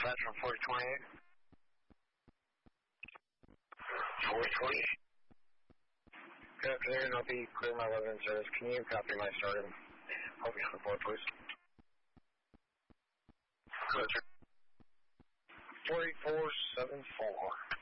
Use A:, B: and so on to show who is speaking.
A: Dispatch from 4028. 4028. Good afternoon, I'll be clear my 11 service. Can you copy my starting? Hold me on the board, please. Good, sir. 4474.